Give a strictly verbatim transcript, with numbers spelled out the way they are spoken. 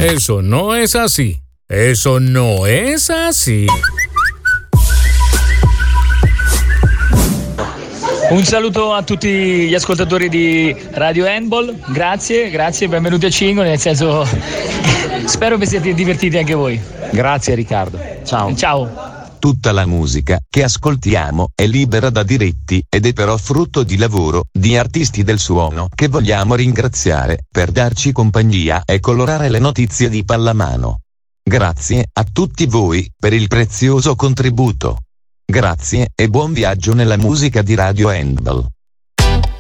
Eso no es así. Eso no es así. Un saluto a tutti gli ascoltatori di Radio Handball, grazie, grazie, benvenuti a Cingo, nel senso spero vi siete divertiti anche voi. Grazie Riccardo, ciao. Ciao. Tutta la musica che ascoltiamo è libera da diritti ed è però frutto di lavoro di artisti del suono che vogliamo ringraziare per darci compagnia e colorare le notizie di pallamano. Grazie a tutti voi per il prezioso contributo. Grazie e buon viaggio nella musica di Radio Handball.